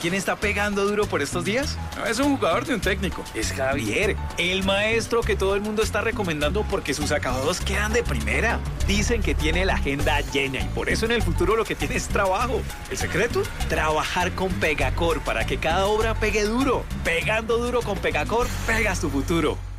quién está pegando duro por estos días? No es un jugador ni un técnico. Es Javier, el maestro que todo el mundo está recomendando porque sus acabados quedan de primera. Dicen que tiene la agenda llena y por eso en el futuro lo que tiene es trabajo. ¿El secreto? Trabajar con Pegacor para que cada obra pegue duro. Pegando duro con Pegacor, pegas tu futuro.